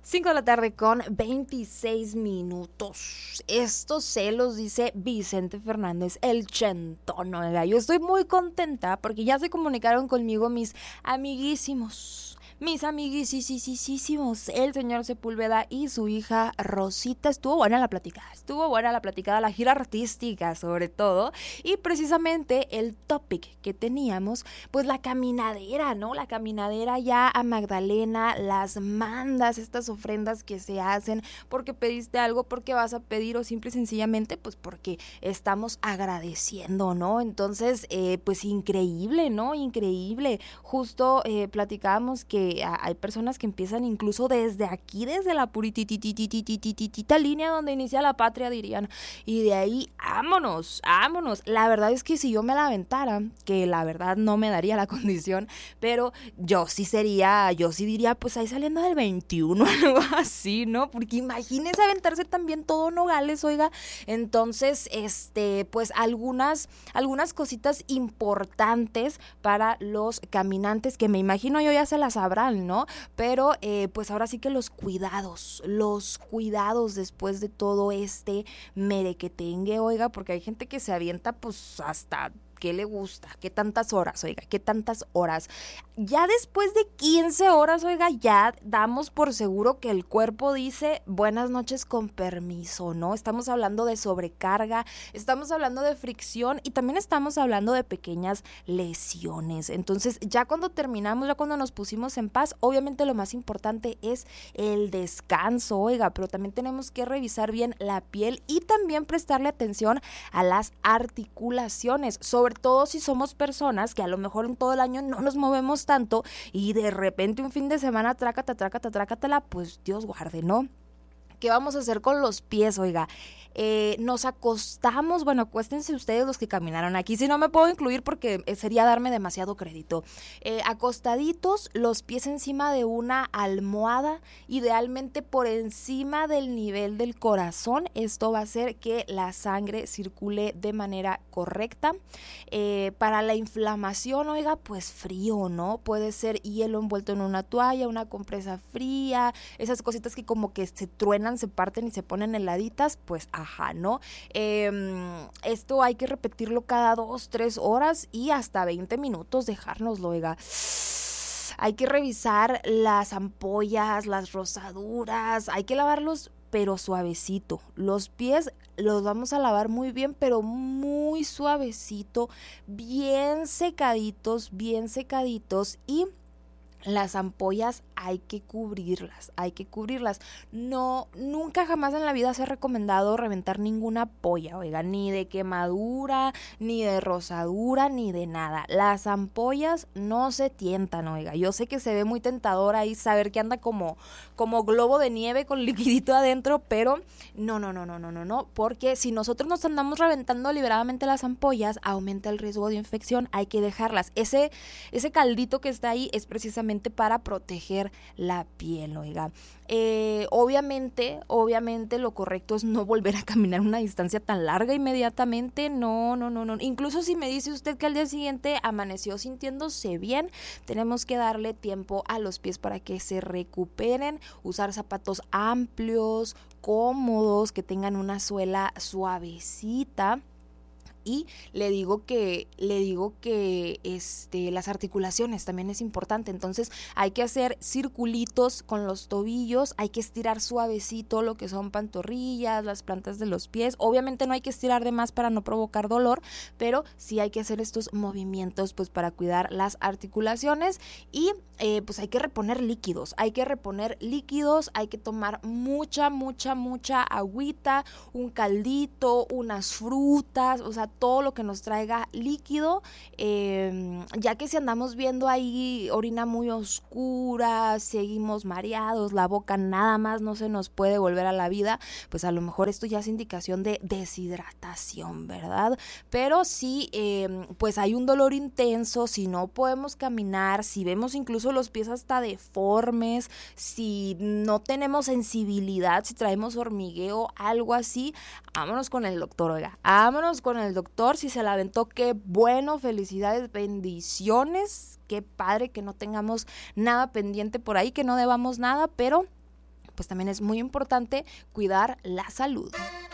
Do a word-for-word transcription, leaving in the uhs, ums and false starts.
cinco de la tarde con veintiséis minutos. Estos celos, dice Vicente Fernández, el chentón, oiga. Yo estoy muy contenta porque ya se comunicaron conmigo mis amiguísimos. Mis amiguísimos, el señor Sepúlveda y su hija Rosita. Estuvo buena la platicada, estuvo buena la platicada, la gira artística sobre todo. Y precisamente el topic que teníamos, pues la caminadera, ¿no? La caminadera ya a Magdalena, las mandas, estas ofrendas que se hacen porque pediste algo, porque vas a pedir o simple y sencillamente, pues porque estamos agradeciendo, ¿no? Entonces, eh, pues increíble, ¿no? Increíble. Justo eh, platicábamos que hay personas que empiezan incluso desde aquí, desde la puritititititititita línea donde inicia la patria, dirían, y de ahí, vámonos, vámonos. La verdad es que si yo me la aventara, que la verdad no me daría la condición, pero yo sí sería, yo sí diría, pues ahí saliendo del veintiuno, algo así, ¿no? Porque imagínense aventarse también todo Nogales, oiga. Entonces, este, pues algunas, algunas cositas importantes para los caminantes que me imagino yo ya se las sabrán, ¿no? Pero eh, pues ahora sí que los cuidados, los cuidados después de todo este merequetengue, oiga, porque hay gente que se avienta pues hasta... ¿Qué le gusta? ¿Qué tantas horas, oiga? ¿Qué tantas horas? Ya después de quince horas, oiga, ya damos por seguro que el cuerpo dice buenas noches con permiso, ¿no? Estamos hablando de sobrecarga, estamos hablando de fricción y también estamos hablando de pequeñas lesiones. Entonces, ya cuando terminamos, ya cuando nos pusimos en paz, obviamente lo más importante es el descanso, oiga, pero también tenemos que revisar bien la piel y también prestarle atención a las articulaciones, sobre Sobre todo si somos personas que a lo mejor en todo el año no nos movemos tanto y de repente un fin de semana trácata, trácata, trácatela, pues Dios guarde, ¿no? ¿Qué vamos a hacer con los pies, oiga? Eh, nos acostamos, bueno, acuéstense ustedes los que caminaron aquí, si no me puedo incluir porque sería darme demasiado crédito. Eh, acostaditos, los pies encima de una almohada, idealmente por encima del nivel del corazón. Esto va a hacer que la sangre circule de manera correcta. Eh, para la inflamación, oiga, pues frío, ¿no? Puede ser hielo envuelto en una toalla, una compresa fría, esas cositas que como que se truenan, se parten y se ponen heladitas, pues ajá, ¿no? Eh, esto hay que repetirlo cada dos, tres horas y hasta veinte minutos, dejárnoslo, oiga. Hay que revisar las ampollas, las rosaduras, hay que lavarlos pero suavecito. Los pies los vamos a lavar muy bien, pero muy suavecito, bien secaditos, bien secaditos y las ampollas hay que cubrirlas, hay que cubrirlas. No, nunca jamás en la vida se ha recomendado reventar ninguna ampolla, oiga, ni de quemadura, ni de rosadura, ni de nada. Las ampollas no se tientan, oiga. Yo sé que se ve muy tentador ahí saber que anda como, como globo de nieve con liquidito adentro, pero no, no, no, no, no, no, no, porque si nosotros nos andamos reventando deliberadamente las ampollas, aumenta el riesgo de infección, hay que dejarlas. Ese, ese caldito que está ahí es precisamente para proteger la piel, oiga. Eh, obviamente, obviamente lo correcto es no volver a caminar una distancia tan larga inmediatamente, no, no, no, no. Incluso si me dice usted que al día siguiente amaneció sintiéndose bien, tenemos que darle tiempo a los pies para que se recuperen, usar zapatos amplios, cómodos, que tengan una suela suavecita. Y le digo que, le digo que este, las articulaciones también es importante, entonces hay que hacer circulitos con los tobillos, hay que estirar suavecito lo que son pantorrillas, las plantas de los pies, obviamente no hay que estirar de más para no provocar dolor, pero sí hay que hacer estos movimientos pues para cuidar las articulaciones y eh, pues hay que reponer líquidos, hay que reponer líquidos, hay que tomar mucha, mucha, mucha agüita, un caldito, unas frutas, o sea, todo lo que nos traiga líquido, eh, ya que si andamos viendo ahí orina muy oscura, seguimos mareados, la boca nada más no se nos puede volver a la vida, pues a lo mejor esto ya es indicación de deshidratación, ¿verdad? Pero si eh, pues hay un dolor intenso, si no podemos caminar, si vemos incluso los pies hasta deformes, si no tenemos sensibilidad, si traemos hormigueo, algo así, vámonos con el doctor, oiga, vámonos con el doctor. Si se la aventó, qué bueno, felicidades, bendiciones, qué padre que no tengamos nada pendiente por ahí, que no debamos nada, pero pues también es muy importante cuidar la salud.